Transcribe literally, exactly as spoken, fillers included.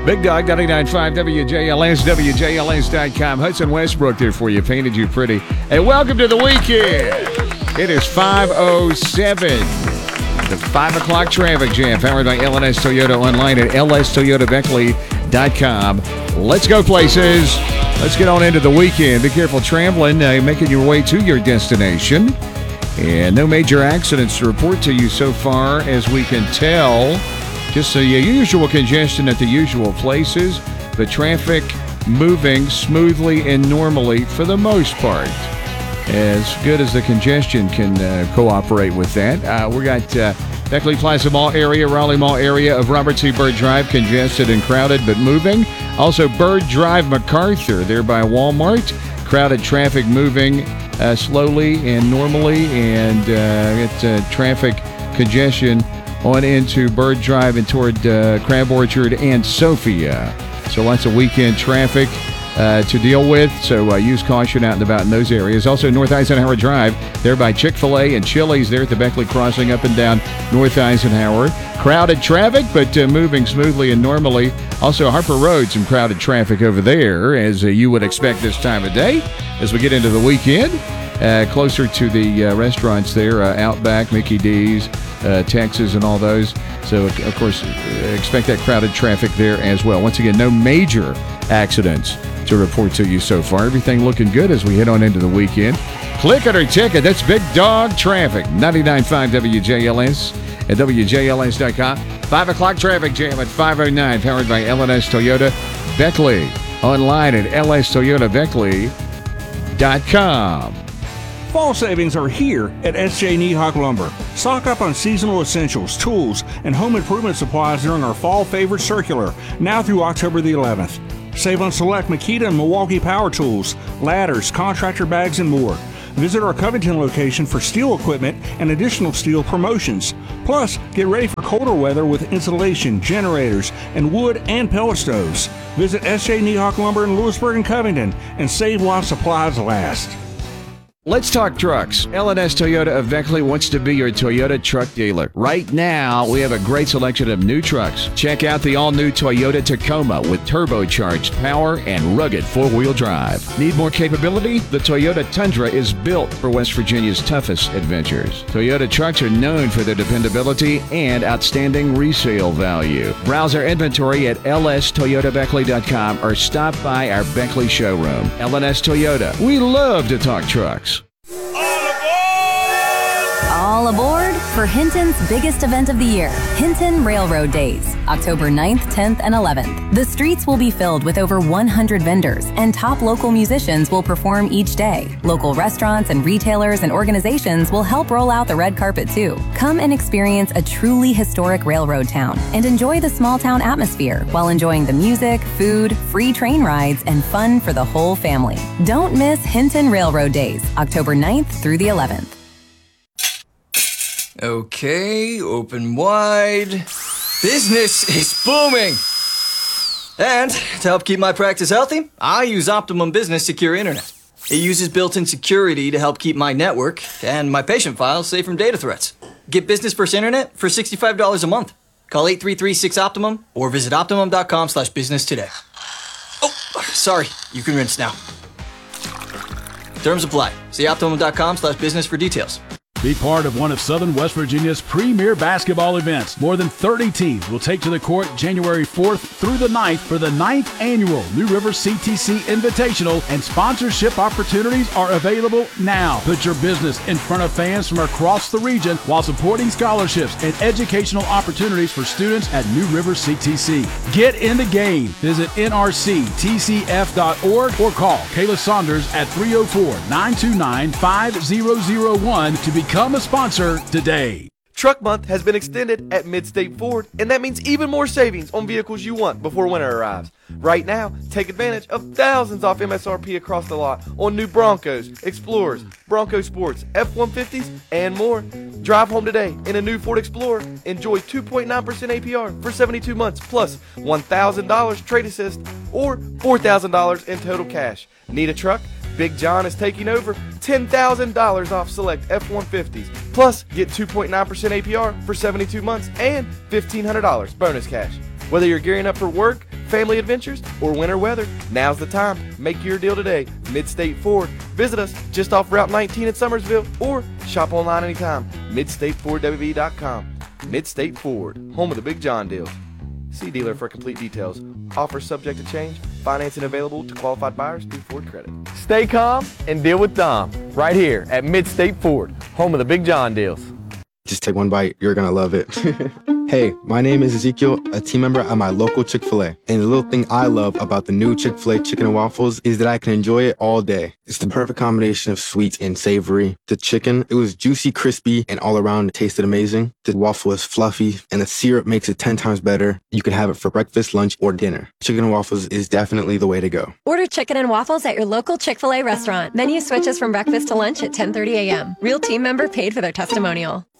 Big Dog, ninety-nine point five W J L S, W J L S dot com. Hudson Westbrook there for you. Painted you pretty. And welcome to the weekend. It is five oh seven. The five o'clock traffic jam powered by L and S Toyota online at L S Toyota Beckley dot com. Let's go places. Let's get on into the weekend. Be careful traveling, uh, making your way to your destination. And no major accidents to report to you so far as we can tell. Just the usual congestion at the usual places. The traffic moving smoothly and normally for the most part. As good as the congestion can uh, cooperate with that. Uh, we got uh, Beckley Plaza Mall area, Raleigh Mall area of Robert C. Byrd Drive, congested and crowded but moving. Also Byrd Drive, MacArthur, there by Walmart. Crowded traffic moving uh, slowly and normally. And uh, it's uh, traffic congestion on into Byrd Drive and toward uh, Crab Orchard and Sophia. So lots of weekend traffic uh, to deal with. So uh, use caution out and about in those areas. Also North Eisenhower Drive, there by Chick-fil-A and Chili's there at the Beckley Crossing up and down North Eisenhower. Crowded traffic, but uh, moving smoothly and normally. Also Harper Road, some crowded traffic over there, as uh, you would expect this time of day. As we get into the weekend, uh, closer to the uh, restaurants there, uh, Outback, Mickey D's, Uh, Texas and all those. So, of course, expect that crowded traffic there as well. Once again, no major accidents to report to you so far. Everything looking good as we head on into the weekend. Click it or ticket. That's Big Dog Traffic. ninety-nine point five W J L S at W J L S dot com. five o'clock traffic jam at five oh nine, powered by L and S Toyota Beckley. Online at L S Toyota Beckley dot com. Fall savings are here at S J Niehawk Lumber. Stock up on seasonal essentials, tools, and home improvement supplies during our Fall Favorite Circular, now through October the eleventh. Save on select Makita and Milwaukee power tools, ladders, contractor bags, and more. Visit our Covington location for steel equipment and additional steel promotions. Plus, get ready for colder weather with insulation, generators, and wood and pellet stoves. Visit S J Niehawk Lumber in Lewisburg and Covington and save while supplies last. Let's talk trucks. L and S Toyota of Beckley wants to be your Toyota truck dealer. Right now, we have a great selection of new trucks. Check out the all-new Toyota Tacoma with turbocharged power and rugged four-wheel drive. Need more capability? The Toyota Tundra is built for West Virginia's toughest adventures. Toyota trucks are known for their dependability and outstanding resale value. Browse our inventory at L S Toyota Beckley dot com or stop by our Beckley showroom. L and S Toyota. We love to talk trucks. All aboard for Hinton's biggest event of the year, Hinton Railroad Days, October ninth, tenth, and eleventh. The streets will be filled with over one hundred vendors, and top local musicians will perform each day. Local restaurants and retailers and organizations will help roll out the red carpet too. Come and experience a truly historic railroad town and enjoy the small town atmosphere while enjoying the music, food, free train rides, and fun for the whole family. Don't miss Hinton Railroad Days, October ninth through the eleventh. Okay, open wide. Business is booming! And to help keep my practice healthy, I use Optimum Business Secure Internet. It uses built-in security to help keep my network and my patient files safe from data threats. Get business first internet for sixty-five dollars a month. Call eight three three six Optimum or visit optimum dot com slash business today. Oh, sorry, you can rinse now. Terms apply. See optimum dot com slash business for details. Be part of one of Southern West Virginia's premier basketball events. More than thirty teams will take to the court January fourth through the ninth for the ninth annual New River C T C Invitational, and sponsorship opportunities are available now. Put your business in front of fans from across the region while supporting scholarships and educational opportunities for students at New River C T C. Get in the game. Visit N R C T C F dot org or call Kayla Saunders at three oh four, nine two nine, five oh oh one to become Become a sponsor today. Truck Month has been extended at Midstate Ford, and that means even more savings on vehicles you want before winter arrives. Right now, take advantage of thousands off M S R P across the lot on new Broncos, Explorers, Bronco Sports, F one fifties, and more. Drive home today in a new Ford Explorer. Enjoy two point nine percent A P R for seventy-two months plus one thousand dollars trade assist or four thousand dollars in total cash. Need a truck? Big John is taking over ten thousand dollars off select F one fifties. Plus, get two point nine percent A P R for seventy-two months and fifteen hundred dollars bonus cash. Whether you're gearing up for work, family adventures, or winter weather, now's the time. Make your deal today. Midstate Ford. Visit us just off Route nineteen in Summersville or shop online anytime. midstate ford w v dot com. Midstate Ford, home of the Big John deals. See dealer for complete details. Offer subject to change. Financing available to qualified buyers through Ford Credit. Stay calm and deal with Dom right here at Midstate Ford, home of the Big John deals. Just take one bite. You're going to love it. Hey, my name is Ezekiel, a team member at my local Chick-fil-A. And the little thing I love about the new Chick-fil-A chicken and waffles is that I can enjoy it all day. It's the perfect combination of sweet and savory. The chicken, it was juicy, crispy, and all around it tasted amazing. The waffle is fluffy, and the syrup makes it ten times better. You can have it for breakfast, lunch, or dinner. Chicken and waffles is definitely the way to go. Order chicken and waffles at your local Chick-fil-A restaurant. Menu switches from breakfast to lunch at ten thirty a.m. Real team member paid for their testimonial.